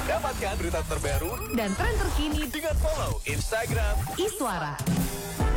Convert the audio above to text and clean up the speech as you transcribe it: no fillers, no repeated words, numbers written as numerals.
Dapatkan berita terbaru dan tren terkini dengan follow Instagram Iswara.